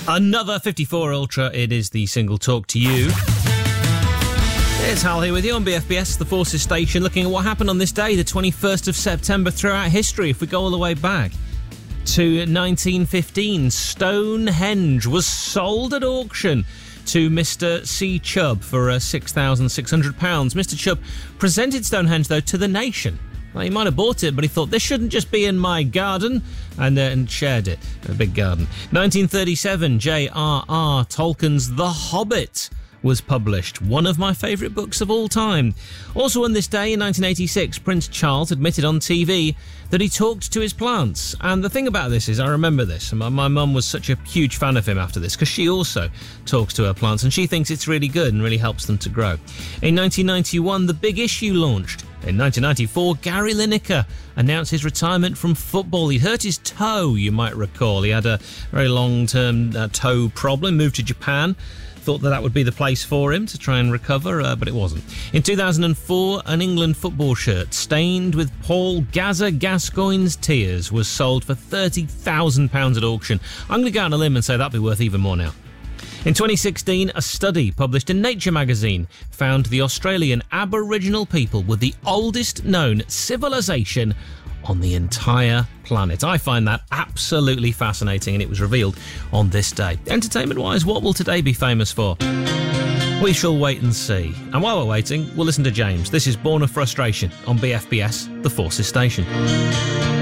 Another 54 Ultra. It is the single Talk to You. It's Hal here with you on BFBS, the Forces Station, looking at what happened on this day, the 21st of September, throughout history. If we go all the way back to 1915, Stonehenge was sold at auction to Mr. C. Chubb for £6,600. Mr. Chubb presented Stonehenge, though, to the nation. Well, he might have bought it, but he thought, this shouldn't just be in my garden, and shared it. A big garden. 1937, J.R.R. Tolkien's The Hobbit was published, one of my favourite books of all time. Also on this day, in 1986, Prince Charles admitted on TV that he talked to his plants. And the thing about this is, I remember this, and my mum was such a huge fan of him after this, because she also talks to her plants, and she thinks it's really good and really helps them to grow. In 1991, The Big Issue launched. In 1994, Gary Lineker announced his retirement from football. He'd hurt his toe, you might recall. He had a very long-term toe problem, moved to Japan. Thought that would be the place for him to try and recover, but it wasn't. In 2004, an England football shirt stained with Paul Gaza Gascoigne's tears was sold for £30,000 at auction. I'm going to go out on a limb and say that'd be worth even more now. In 2016, a study published in Nature magazine found the Australian Aboriginal people were the oldest known civilization on the entire planet. I find that absolutely fascinating, and it was revealed on this day. Entertainment-wise, what will today be famous for? We shall wait and see. And while we're waiting, we'll listen to James. This is Born of Frustration on BFBS, the Forces Station.